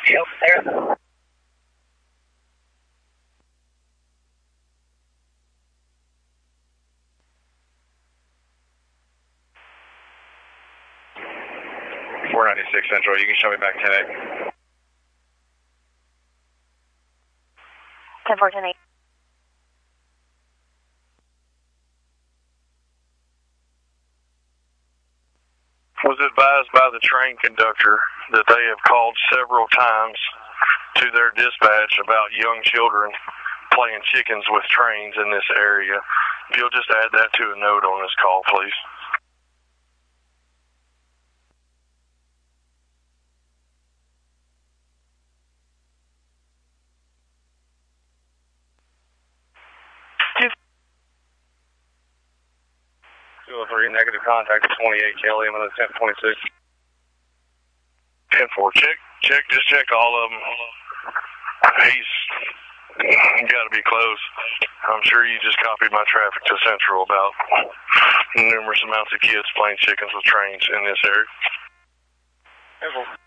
Yep, there. Central, you can show me back 10-8. 10-4, 10-8. Was advised by the train conductor that they have called several times to their dispatch about young children playing chickens with trains in this area. If you'll just add that to a note on this call, please. Negative contact at 28 Kelly. I'm on the 10-26. 10-4. Check. Just check all of them. He's got to be close. I'm sure you just copied my traffic to Central about numerous amounts of kids playing chickens with trains in this area. 10-4.